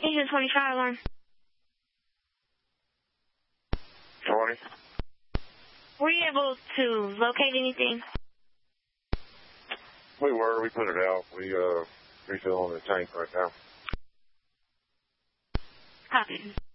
Agent 20 fire alarm. 20. Were you able to locate anything? We were. We put it out. We refilling the tank right now. Copy.